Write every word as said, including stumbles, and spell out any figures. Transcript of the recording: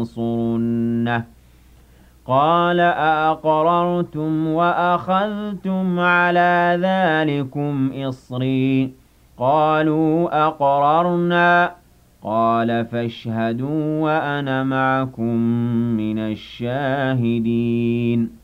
لَتَنصُرُنَّهُ ۚ قَالَ أَأَقْرَرْتُمْ وَأَخَذْتُمْ عَلَىٰ ذَٰلِكُمْ إِصْرِي ۖ قَالُوا أَقْرَرْنَا ۚ قَالَ فَاشْهَدُوا وَأَنَا مَعَكُم مِّنَ الشَّاهِدِينَ